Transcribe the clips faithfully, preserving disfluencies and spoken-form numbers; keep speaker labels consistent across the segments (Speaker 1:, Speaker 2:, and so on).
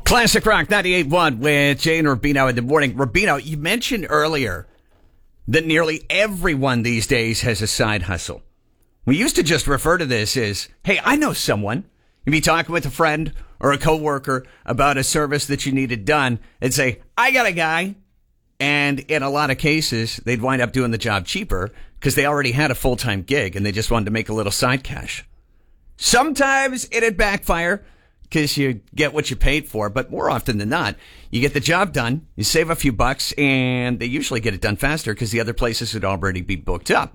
Speaker 1: Classic Rock ninety-eight point one with Jay and Rubino in the morning. Rubino, you mentioned earlier that nearly everyone these days has a side hustle. We used to just refer to this as, hey, I know someone. You'd be talking with a friend or a coworker about a service that you needed done and say, I got a guy. And in a lot of cases, they'd wind up doing the job cheaper because they already had a full-time gig and they just wanted to make a little side cash. Sometimes it'd backfire because you get what you paid for, but more often than not, you get the job done, you save a few bucks, and they usually get it done faster because the other places would already be booked up.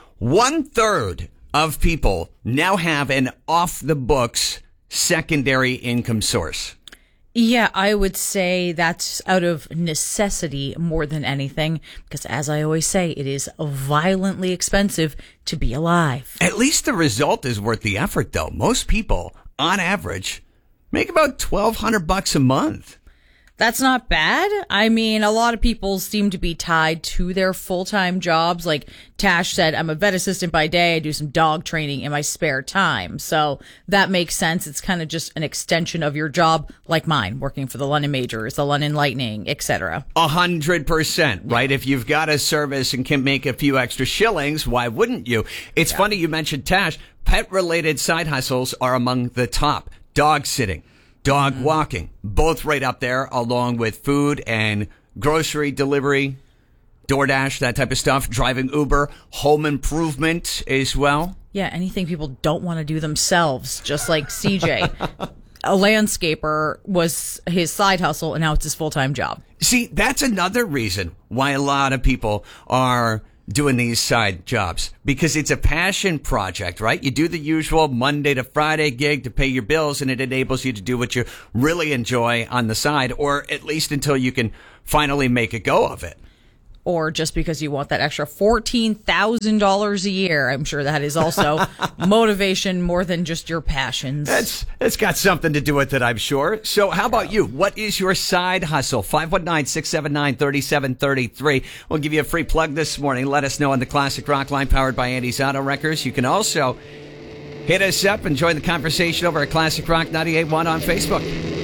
Speaker 1: One third of people now have an off-the-books secondary income source.
Speaker 2: Yeah, I would say that's out of necessity more than anything, because as I always say, it is violently expensive to be alive.
Speaker 1: At least the result is worth the effort, though. Most people, on average, make about twelve hundred bucks a month.
Speaker 2: That's not bad. I mean, a lot of people seem to be tied to their full-time jobs. Like Tash said, I'm a vet assistant by day. I do some dog training in my spare time. So that makes sense. It's kind of just an extension of your job, like mine, working for the London Majors, the London Lightning, et cetera.
Speaker 1: A hundred percent, right? If you've got a service and can make a few extra shillings, why wouldn't you? It's yeah. funny you mentioned Tash. Pet-related side hustles are among the top. Dog sitting. Dog mm-hmm. walking, both right up there, along with food and grocery delivery, DoorDash, that type of stuff, driving Uber, home improvement as well.
Speaker 2: Yeah, anything people don't want to do themselves, just like C J. A landscaper was his side hustle, and now it's his full-time job.
Speaker 1: See, that's another reason why a lot of people are doing these side jobs, because it's a passion project, right? You do the usual Monday to Friday gig to pay your bills, and it enables you to do what you really enjoy on the side, or at least until you can finally make a go of it.
Speaker 2: Or just because you want that extra fourteen thousand dollars a year. I'm sure that is also motivation more than just your passions.
Speaker 1: That's, it's got something to do with it, I'm sure. So how about you? What is your side hustle? five one nine, six seven nine, three seven three three. We'll give you a free plug this morning. Let us know on the Classic Rock line powered by Andy's Auto Wreckers. You can also hit us up and join the conversation over at Classic Rock ninety-eight point one on Facebook.